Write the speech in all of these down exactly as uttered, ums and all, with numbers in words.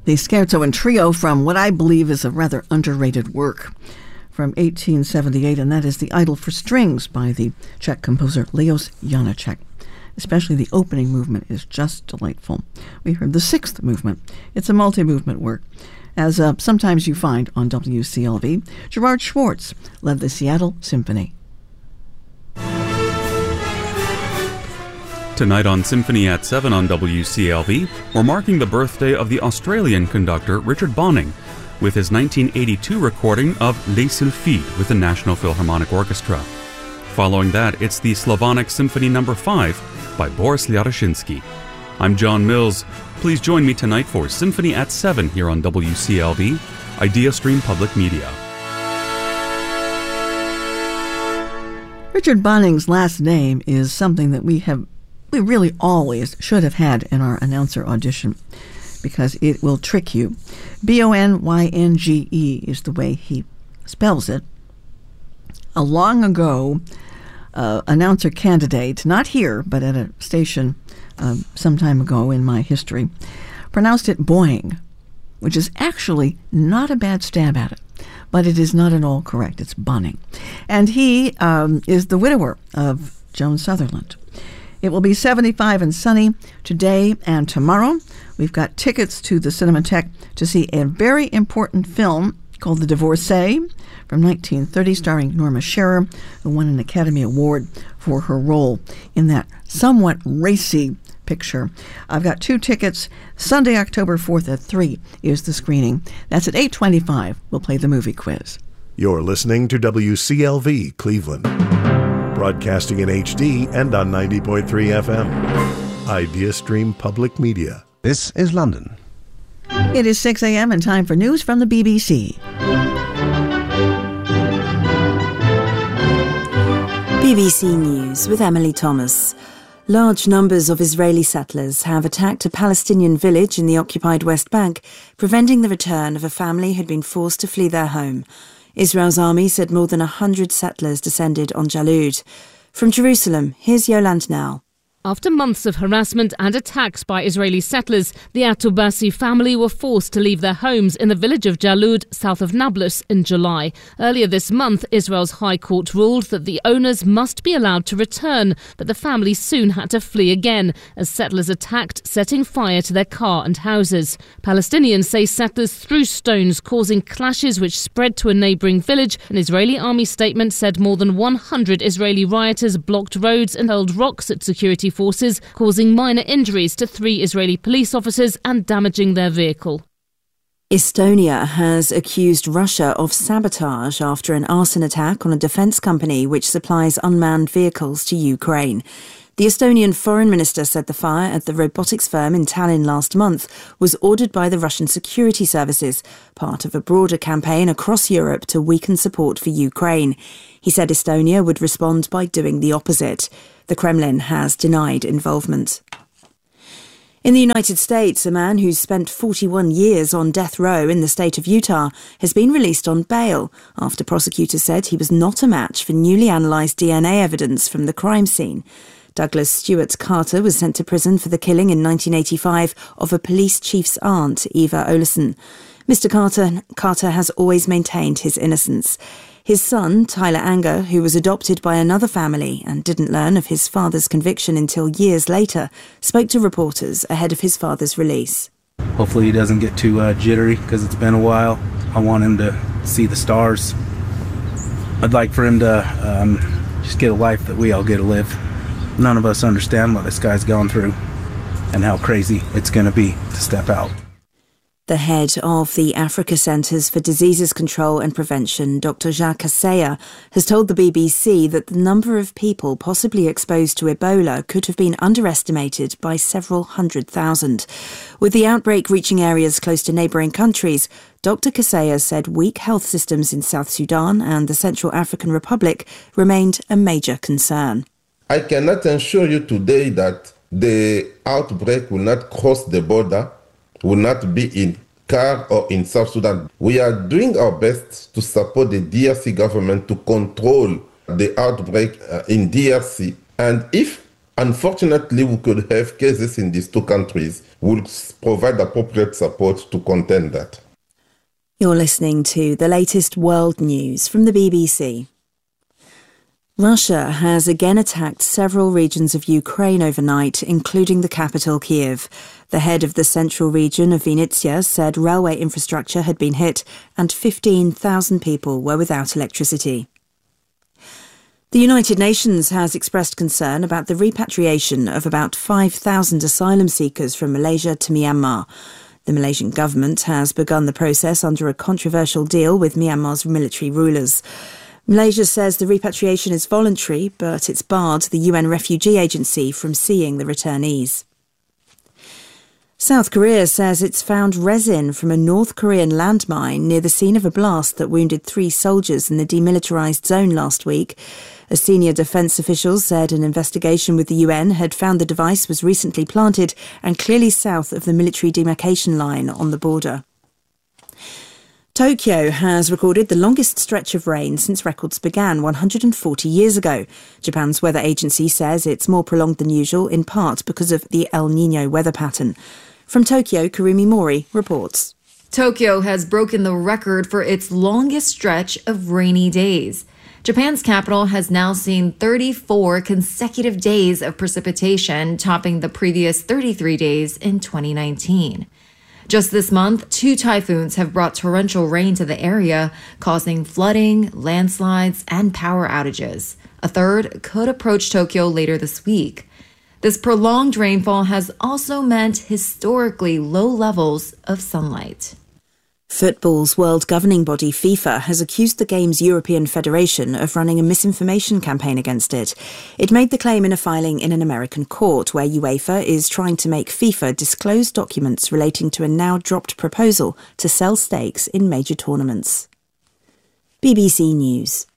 The scherzo and trio from what I believe is a rather underrated work from eighteen seventy-eight, and that is The Idol for Strings by the Czech composer Leos Janáček. Especially the opening movement is just delightful. We heard the sixth movement. It's a multi-movement work, as uh, sometimes you find on W C L V. Gerard Schwartz led the Seattle Symphony. Tonight on Symphony at seven on W C L V, we're marking the birthday of the Australian conductor Richard Bonynge with his nineteen eighty-two recording of Les Sylphides with the National Philharmonic Orchestra. Following that, it's the Slavonic Symphony Number five by Boris Lyaroshinsky. I'm John Mills. Please join me tonight for Symphony at seven here on W C L V, IdeaStream Public Media. Richard Bonynge's last name is something that we have we really always should have had in our announcer audition, because it will trick you. B O N Y N G E is the way he spells it. A long ago uh, announcer candidate, not here, but at a station uh, some time ago in my history, pronounced it Boing, which is actually not a bad stab at it, but it is not at all correct. It's Bonynge. And he um, is the widower of Joan Sutherland. It will be seventy-five and sunny today and tomorrow. We've got tickets to the Cinematheque to see a very important film called The Divorcee from nineteen thirty, starring Norma Shearer, who won an Academy Award for her role in that somewhat racy picture. I've got two tickets. Sunday, October fourth at three is the screening. That's at eight twenty-five. We'll play the movie quiz. You're listening to W C L V Cleveland, broadcasting in H D and on ninety point three F M. IdeaStream Public Media. This is London. It is six a.m. and time for news from the B B C. B B C News with Emily Thomas. Large numbers of Israeli settlers have attacked a Palestinian village in the occupied West Bank, preventing the return of a family who had been forced to flee their home. Israel's army said more than one hundred settlers descended on Jalud. From Jerusalem, here's Yolande Nell. After months of harassment and attacks by Israeli settlers, the Atubasi family were forced to leave their homes in the village of Jalud, south of Nablus, in July. Earlier this month, Israel's High Court ruled that the owners must be allowed to return, but the family soon had to flee again as settlers attacked, setting fire to their car and houses. Palestinians say settlers threw stones, causing clashes which spread to a neighbouring village. An Israeli army statement said more than one hundred Israeli rioters blocked roads and hurled rocks at security forces, causing minor injuries to three Israeli police officers and damaging their vehicle. Estonia has accused Russia of sabotage after an arson attack on a defence company which supplies unmanned vehicles to Ukraine. The Estonian foreign minister said the fire at the robotics firm in Tallinn last month was ordered by the Russian security services, part of a broader campaign across Europe to weaken support for Ukraine. He said Estonia would respond by doing the opposite. The Kremlin has denied involvement. In the United States, a man who's spent forty-one years on death row in the state of Utah has been released on bail after prosecutors said he was not a match for newly analysed D N A evidence from the crime scene. Douglas Stewart Carter was sent to prison for the killing in nineteen eighty-five of a police chief's aunt, Eva Olesen. Mister Carter, Carter has always maintained his innocence. His son, Tyler Anger, who was adopted by another family and didn't learn of his father's conviction until years later, spoke to reporters ahead of his father's release. Hopefully he doesn't get too uh, jittery because it's been a while. I want him to see the stars. I'd like for him to um, just get a life that we all get to live. None of us understand what this guy's gone through and how crazy it's going to be to step out. The head of the Africa Centres for Diseases Control and Prevention, Doctor Jacques Kaseya, has told the B B C that the number of people possibly exposed to Ebola could have been underestimated by several hundred thousand. With the outbreak reaching areas close to neighbouring countries, Doctor Kaseya said weak health systems in South Sudan and the Central African Republic remained a major concern. I cannot assure you today that the outbreak will not cross the border, will not be in Car or in South Sudan. We are doing our best to support the D R C government to control the outbreak uh, in D R C. And if Unfortunately, we could have cases in these two countries. We'll provide appropriate support to contain that. You're listening to the latest world news from the B B C. Russia has again attacked several regions of Ukraine overnight, including the capital, Kiev. The head of the central region of Vinnytsia said railway infrastructure had been hit and fifteen thousand people were without electricity. The United Nations has expressed concern about the repatriation of about five thousand asylum seekers from Malaysia to Myanmar. The Malaysian government has begun the process under a controversial deal with Myanmar's military rulers. Malaysia says the repatriation is voluntary, but it's barred the U N Refugee Agency from seeing the returnees. South Korea says it's found resin from a North Korean landmine near the scene of a blast that wounded three soldiers in the demilitarized zone last week. A senior defense official said an investigation with the U N had found the device was recently planted and clearly south of the military demarcation line on the border. Tokyo has recorded the longest stretch of rain since records began one hundred forty years ago. Japan's weather agency says it's more prolonged than usual, in part because of the El Niño weather pattern. From Tokyo, Kurumi Mori reports. Tokyo has broken the record for its longest stretch of rainy days. Japan's capital has now seen thirty-four consecutive days of precipitation, topping the previous thirty-three days in twenty nineteen. Just this month, two typhoons have brought torrential rain to the area, causing flooding, landslides, and power outages. A third could approach Tokyo later this week. This prolonged rainfall has also meant historically low levels of sunlight. Football's world governing body FIFA has accused the game's European Federation of running a misinformation campaign against it. It made the claim in a filing in an American court where UEFA is trying to make FIFA disclose documents relating to a now-dropped proposal to sell stakes in major tournaments. B B C News.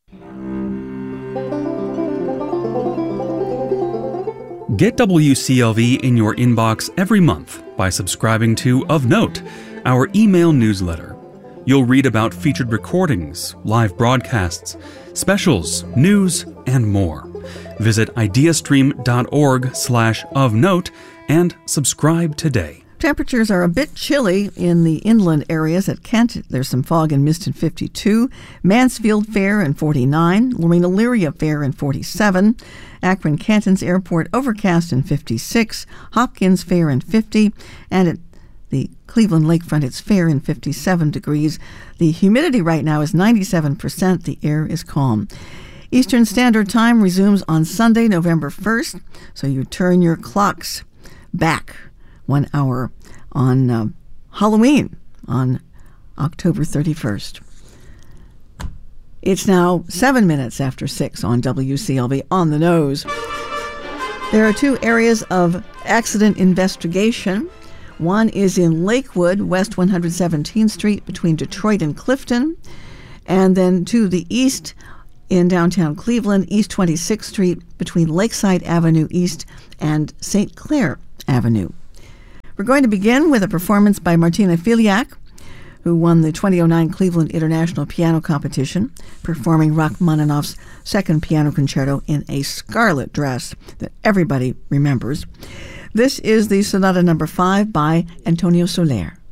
Get W C L V in your inbox every month by subscribing to Of Note, our email newsletter. You'll read about featured recordings, live broadcasts, specials, news, and more. Visit ideastream.org slash of note and subscribe today. Temperatures are a bit chilly in the inland areas. At Kent, there's some fog and mist in fifty-two. Mansfield fair in forty-nine. Lorena Elyria fair in forty-seven. Akron Cantons Airport overcast in fifty-six. Hopkins fair in fifty. And at the Cleveland Lakefront, it's fair in fifty-seven degrees. The humidity right now is ninety-seven percent. The air is calm. Eastern Standard Time resumes on Sunday, November first. So you turn your clocks back one hour on uh, Halloween on October thirty-first. It's now seven minutes after six on W C L V On the Nose. There are two areas of accident investigation. One is in Lakewood, West one hundred seventeenth Street between Detroit and Clifton. And then to the east in downtown Cleveland, East twenty-sixth Street between Lakeside Avenue East and Saint Clair Avenue. We're going to begin with a performance by Martina Filiak, who won the twenty oh nine Cleveland International Piano Competition, performing Rachmaninoff's Second Piano Concerto in a scarlet dress that everybody remembers. This is the Sonata Number five by Antonio Soler.